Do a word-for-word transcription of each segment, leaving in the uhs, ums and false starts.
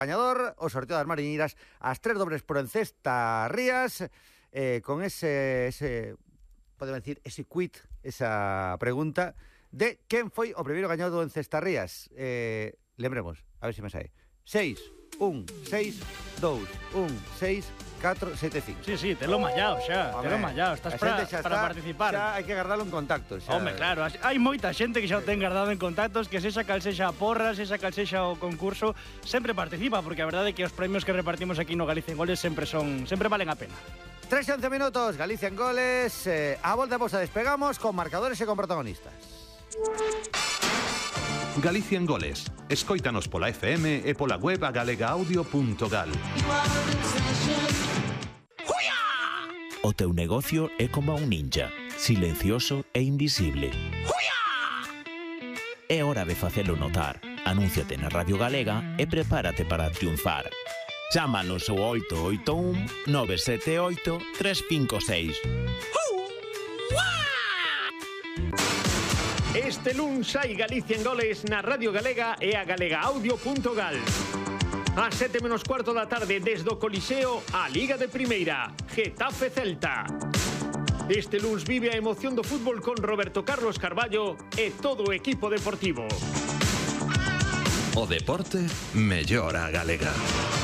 Gañador, o sorteo das mariñeiras, as tres dobles por Encesta Rías, eh, con ese, ese, podemos decir, ese quit, esa pregunta de quen foi o primeiro gañador do Encesta Rías. Eh, lembremos, a ver se me sae. seis, un, seis, dous, un, seis, catro, sete, cinco. Sí, sí, te lo mallado xa, te lo mallado, estás para, para participar. Xa hai que guardarlo en contacto. Xa. Home, claro, hai moita xente que xa o ten guardado en contactos, que sexa cal sexa a porra, sexa cal sexa o concurso, sempre participa, porque a verdade é que os premios que repartimos aquí no Galicia en Goles sempre son, sempre valen a pena. tres e once minutos, Galicia en Goles, eh, a volta de posta despegamos con marcadores e con protagonistas. Galicia en Goles. Escóitanos pola F M e pola web a galega audio punto gal. O teu negocio é como un ninja, silencioso e invisible. É hora de facelo notar. Anúnciate na Radio Galega e prepárate para triunfar. Chámanos ao oito oito un, nove sete oito, tres cinco seis. Este luns hai Galicia en Goles na Radio Galega e a galega audio punto gal. A sete menos cuarto da tarde desde o Coliseo a Liga de Primeira, Getafe Celta. Este luns vive a emoción do fútbol con Roberto Carlos Carballo e todo o equipo deportivo. O deporte mellora a galega.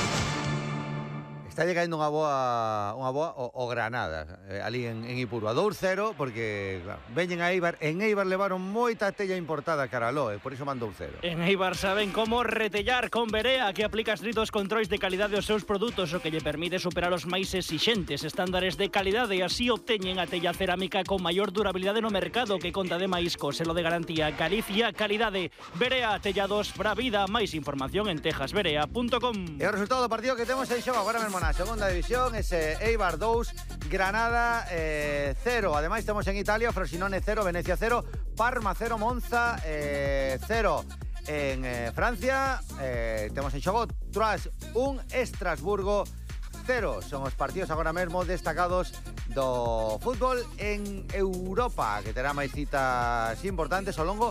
Está llegando unha boa unha boa o, o Granada, eh, ali en, en Ipurua, dous cero, porque claro, veñen a Eibar, en Eibar levaron moita tella importada cara a Loe, por iso man dous cero. En Eibar saben como retellar con Berea, que aplica estritos controis de calidade aos seus produtos, o que lle permite superar os máis exixentes estándares de calidade e así obteñen a tella cerámica con maior durabilidade no mercado, que conta de maísco, selo de garantía Galicia, calidade. Berea, tellados pra vida. Máis información en texas berea punto com. E o resultado do partido que temos en xogo agora mesmo na segunda división, ese Eibar dous, Granada eh, cero. Ademais temos en Italia Frosinone cero, Venecia cero, Parma cero, Monza eh, cero. En eh, Francia eh, temos en xogo Troyes un, Estrasburgo cero. Son os partidos agora mesmo destacados do fútbol en Europa, que terá máis citas importantes ao longo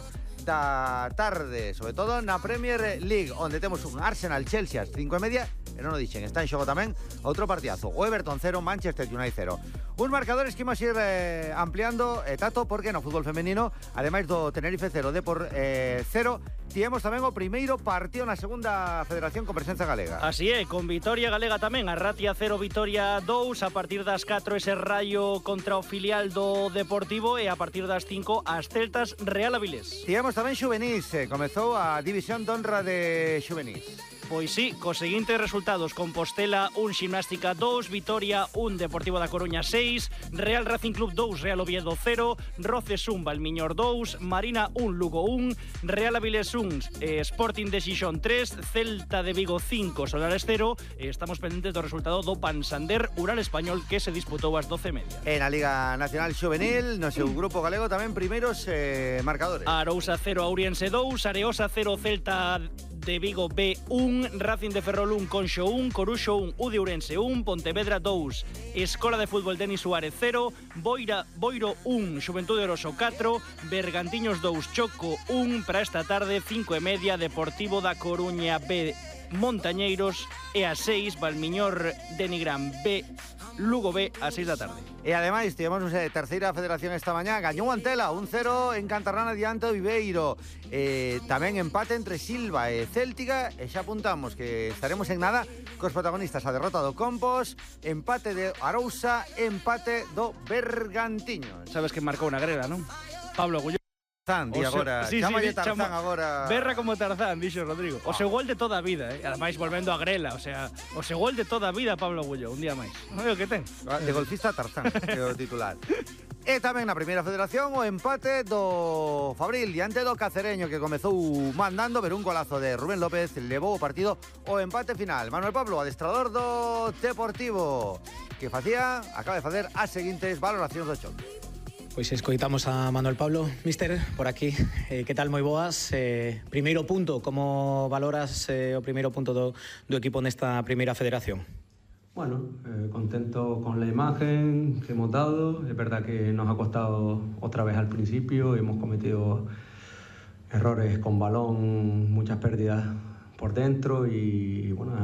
da tarde, sobre todo na Premier League, onde temos un Arsenal-Chelsea ás cinco e media. E non o dixen, está en xogo tamén outro partidazo, o Everton cero, Manchester United cero. Uns marcadores que imos ir eh, ampliando, eh, Tato, porque no fútbol femenino, ademais do Tenerife cero, Depor eh, cero, tiemos tamén o primeiro partido na segunda federación con presenza galega. Así é, con vitoria galega tamén, a Ratia cero, Vitoria dous, a partir das catro ese Raio contra o filial do Deportivo e a partir das cinco as Celtas Real Avilés. Tiemos tamén xuvenís, eh, comezou a división de honra de xuvenís. Pois sí, cos seguintes resultados: Compostela un, Ximnástica dous, Vitoria un, Deportivo da Coruña seis, Real Racing Club dous, Real Oviedo cero, Roces un, Valmiñor dous, Marina un, Lugo un, Real Avilés un, eh, Sporting de Xixón tres, Celta de Vigo cinco, Solares cero. eh, Estamos pendentes do resultado do Pansander Ural Español, que se disputou ás doce e media. En a Liga Nacional Xuvenil, no seu grupo galego tamén primeiros eh, marcadores. Arousa cero, Auriense dous, Areosa cero, Celta de Vigo B un, Racing de Ferrol un, Conxo un, Coruxo un, U de Ourense un, Pontevedra dous, Escola de Fútbol Denis Suárez cero, Boira, Boiro un, Xuventude Oroso catro, Bergantiños dous, Choco un. Para esta tarde, cinco e media, Deportivo da Coruña B, Montañeiros, e a seis, Valmiñor de Nigrán B, Lugo B, a seis da tarde. E ademais, tivemos unha terceira federación esta mañá, gañou Antela un cero en Cantarrana diante do Viveiro. Eh, tamén empate entre Silva e Céltica, e xa apuntamos que estaremos en nada cos protagonistas: a derrota do Compos, empate de Arousa, empate do Bergantiños. Sabes que marcou na grela, non? Pablo Agulló. Tarzán, di agora, sí, sí, chámalle Tarzán chama, agora. Berra como Tarzán, dixo Rodrigo. O seu gol de toda a vida, eh? Ademais volvendo a grela, o sea, o seu gol de toda a vida Pablo Agulló, un día máis. Non é o que ten. De golfista Tarzán, é o titular. E tamén na primeira federación o empate do Fabril diante do Cacereño, que comezou mandando, pero un golazo de Rubén López levou o partido o empate final. Manuel Pablo, adestrador do Deportivo, que facía, acaba de facer as seguintes valoracións do choque. Pois escoitamos a Manuel Pablo. Mister, por aquí, eh, que tal, moi boas? Eh, primeiro punto, como valoras eh, o primeiro punto do, do equipo nesta primeira federación? Bueno, eh, contento con la imagen que hemos dado. Es verdad que nos ha costado otra vez al principio, hemos cometido errores con balón, muchas pérdidas por dentro y, bueno,